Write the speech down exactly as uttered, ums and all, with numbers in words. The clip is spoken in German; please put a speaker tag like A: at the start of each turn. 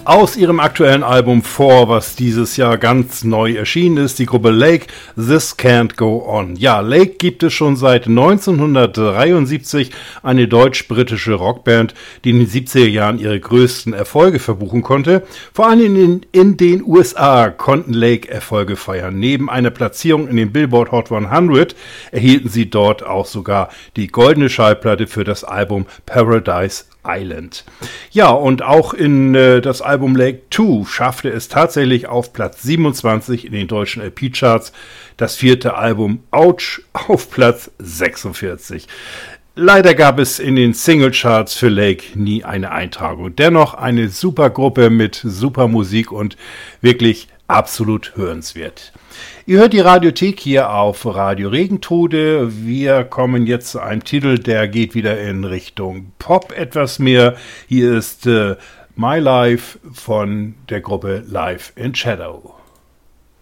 A: Aus ihrem aktuellen Album Four, was dieses Jahr ganz neu erschienen ist, die Gruppe Lake, This Can't Go On. Ja, Lake gibt es schon seit neunzehnhundertdreiundsiebzig, eine deutsch-britische Rockband, die in den siebziger Jahren ihre größten Erfolge verbuchen konnte. Vor allem in, in den U S A konnten Lake Erfolge feiern. Neben einer Platzierung in den Billboard Hot hundert erhielten sie dort auch sogar die goldene Schallplatte für das Album Paradise Island. Ja, und auch in äh, das Album Lake zwei schaffte es tatsächlich auf Platz siebenundzwanzig in den deutschen L P-Charts, das vierte Album Ouch auf Platz sechsundvierzig. Leider gab es in den Singlecharts für Lake nie eine Eintragung. Dennoch eine super Gruppe mit super Musik und wirklich absolut hörenswert. Ihr hört die Radiothek hier auf Radio Regentode. Wir kommen jetzt zu einem Titel, der geht wieder in Richtung Pop etwas mehr. Hier ist äh, My Life von der Gruppe Live in Shadow.